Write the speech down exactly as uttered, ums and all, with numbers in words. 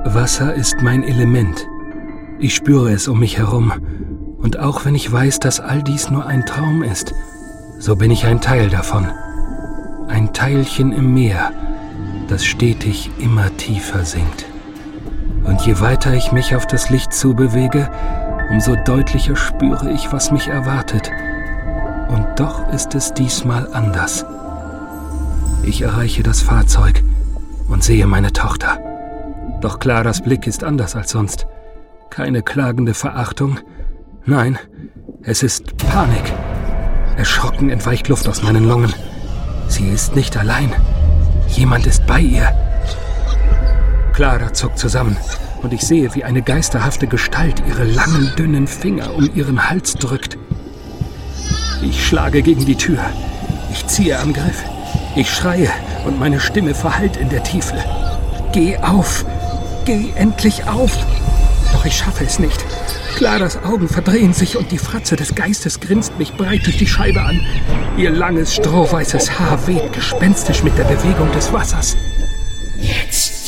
Wasser ist mein Element. Ich spüre es um mich herum. Und auch wenn ich weiß, dass all dies nur ein Traum ist, so bin ich ein Teil davon. Ein Teilchen im Meer, das stetig immer tiefer sinkt. Und je weiter ich mich auf das Licht zubewege, umso deutlicher spüre ich, was mich erwartet. Und doch ist es diesmal anders. Ich erreiche das Fahrzeug und sehe meine Tochter. Doch Claras Blick ist anders als sonst. Keine klagende Verachtung. Nein, es ist Panik. Erschrocken entweicht Luft aus meinen Lungen. Sie ist nicht allein. Jemand ist bei ihr. Clara zuckt zusammen und ich sehe, wie eine geisterhafte Gestalt ihre langen, dünnen Finger um ihren Hals drückt. Ich schlage gegen die Tür. Ich ziehe am Griff. Ich schreie und meine Stimme verhallt in der Tiefe. Geh auf! Geh endlich auf! Doch ich schaffe es nicht. Claras Augen verdrehen sich und die Fratze des Geistes grinst mich breit durch die Scheibe an. Ihr langes, strohweißes Haar weht gespenstisch mit der Bewegung des Wassers. Jetzt